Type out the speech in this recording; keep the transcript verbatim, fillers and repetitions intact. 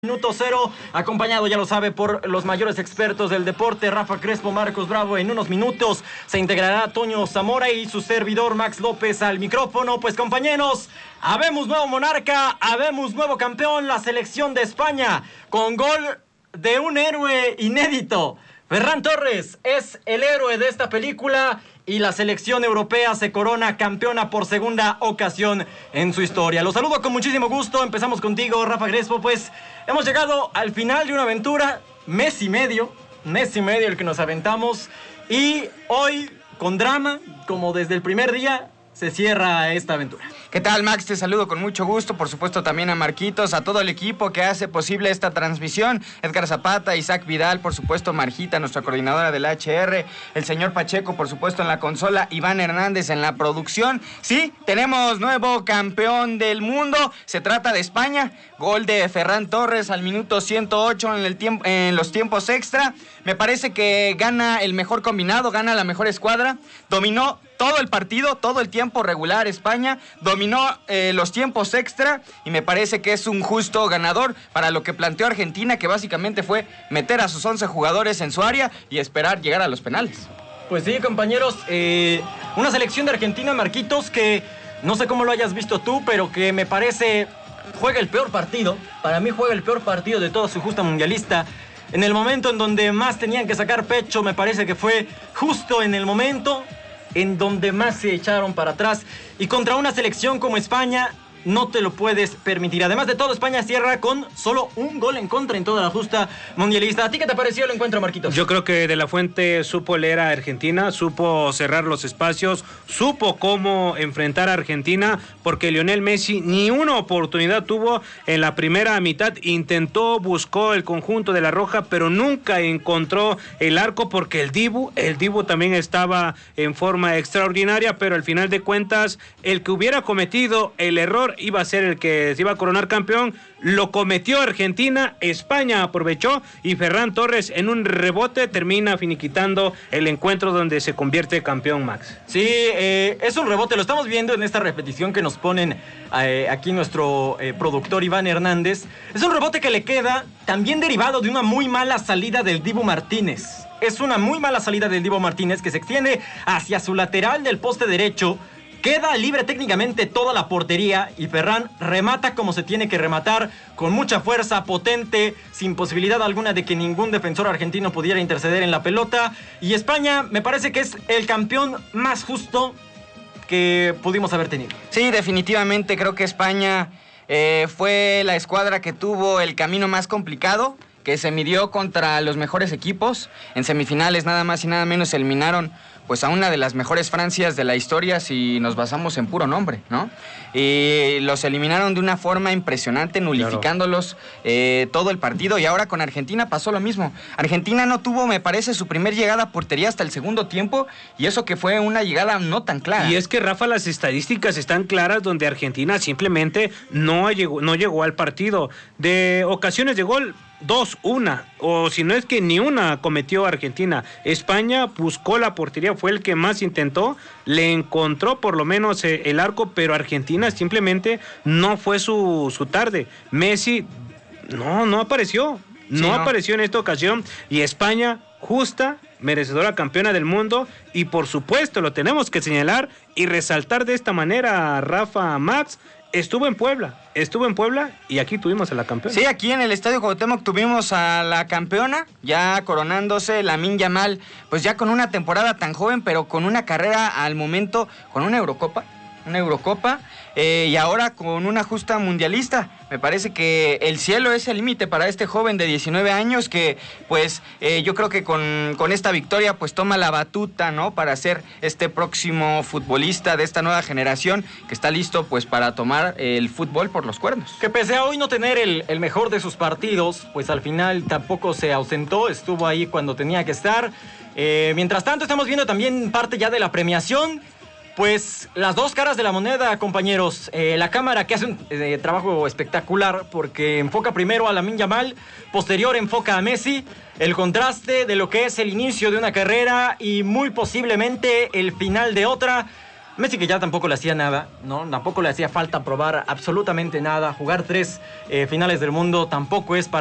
Minuto cero, acompañado, ya lo sabe, por los mayores expertos del deporte, Rafa Crespo, Marcos Bravo. En unos minutos se integrará Toño Zamora y su servidor Max López al micrófono. Pues compañeros, habemos nuevo monarca, habemos nuevo campeón, la selección de España, con gol de un héroe inédito. Ferran Torres es el héroe de esta película y la selección europea se corona campeona por segunda ocasión en su historia. Los saludo con muchísimo gusto. Empezamos contigo, Rafa Crespo. Pues hemos llegado al final de una aventura, mes y medio, mes y medio el que nos aventamos, y hoy con drama, como desde el primer día, se cierra esta aventura. ¿Qué tal, Max? Te saludo con mucho gusto, por supuesto también a Marquitos, a todo el equipo que hace posible esta transmisión, Edgar Zapata, Isaac Vidal, por supuesto Marjita, nuestra coordinadora del H R, el señor Pacheco, por supuesto en la consola, Iván Hernández en la producción. Sí, tenemos nuevo campeón del mundo, se trata de España, gol de Ferran Torres al minuto ciento ocho en, el tiempo, en los tiempos extra. Me parece que gana el mejor combinado, gana la mejor escuadra, dominó todo el partido, todo el tiempo regular España, dominó eh, los tiempos extra y me parece que es un justo ganador para lo que planteó Argentina, que básicamente fue meter a sus once jugadores en su área y esperar llegar a los penales. Pues sí, compañeros, eh, una selección de Argentina, Marquitos, que no sé cómo lo hayas visto tú, pero que me parece juega el peor partido, para mí juega el peor partido de toda su justa mundialista. En el momento en donde más tenían que sacar pecho, me parece que fue justo en el momento en donde más se echaron para atrás, y contra una selección como España no te lo puedes permitir. Además de todo, España cierra con solo un gol en contra en toda la justa mundialista. ¿A ti qué te pareció el encuentro, Marquitos? Yo creo que De la Fuente supo leer a Argentina, supo cerrar los espacios, supo cómo enfrentar a Argentina, porque Lionel Messi ni una oportunidad tuvo en la primera mitad. Intentó, buscó el conjunto de la Roja, pero nunca encontró el arco, porque el Dibu, el Dibu también estaba en forma extraordinaria, pero al final de cuentas, el que hubiera cometido el error iba a ser el que se iba a coronar campeón. Lo cometió Argentina, España aprovechó y Ferran Torres en un rebote termina finiquitando el encuentro donde se convierte campeón, Max. Sí, eh, es un rebote, lo estamos viendo en esta repetición que nos ponen eh, aquí nuestro eh, productor Iván Hernández. Es un rebote que le queda también derivado de una muy mala salida del Dibu Martínez. Es una muy mala salida del Dibu Martínez que se extiende hacia su lateral del poste derecho. Queda libre técnicamente toda la portería y Ferran remata como se tiene que rematar, con mucha fuerza, potente, sin posibilidad alguna de que ningún defensor argentino pudiera interceder en la pelota. Y España me parece que es el campeón más justo que pudimos haber tenido. Sí, definitivamente creo que España eh, fue la escuadra que tuvo el camino más complicado, que se midió contra los mejores equipos. En semifinales nada más y nada menos eliminaron pues a una de las mejores Francias de la historia, si nos basamos en puro nombre, ¿no? Y los eliminaron de una forma impresionante, nulificándolos eh, todo el partido. Y ahora con Argentina pasó lo mismo. Argentina no tuvo, me parece, su primer llegada a portería hasta el segundo tiempo, y eso que fue una llegada no tan clara. Y es que, Rafa, las estadísticas están claras, donde Argentina simplemente no llegó, no llegó al partido. De ocasiones de gol, dos, una, o si no es que ni una cometió Argentina. España buscó la portería, fue el que más intentó, le encontró por lo menos eh, el arco, pero Argentina simplemente no fue su, su tarde. Messi no, no apareció, no, sí, no apareció en esta ocasión, y España justa, merecedora campeona del mundo, y por supuesto lo tenemos que señalar y resaltar de esta manera, Rafa, Max. Estuvo en Puebla, estuvo en Puebla y aquí tuvimos a la campeona. Sí, aquí en el Estadio Cuauhtémoc tuvimos a la campeona, ya coronándose, Lamine Yamal, pues ya con una temporada tan joven, pero con una carrera al momento, con una Eurocopa, una Eurocopa, eh, y ahora con una justa mundialista. Me parece que el cielo es el límite para este joven de diecinueve años que, pues, eh, yo creo que con, con esta victoria, pues, toma la batuta, ¿no?, para ser este próximo futbolista de esta nueva generación que está listo, pues, para tomar el fútbol por los cuernos. Que pese a hoy no tener el, el mejor de sus partidos, pues, al final tampoco se ausentó, estuvo ahí cuando tenía que estar. Eh, mientras tanto, estamos viendo también parte ya de la premiación. Pues las dos caras de la moneda, compañeros. Eh, la cámara que hace un eh, trabajo espectacular porque enfoca primero a Lamine Yamal, posterior enfoca a Messi. El contraste de lo que es el inicio de una carrera y muy posiblemente el final de otra. Messi que ya tampoco le hacía nada, ¿no? Tampoco le hacía falta probar absolutamente nada. Jugar tres eh, finales del mundo tampoco es para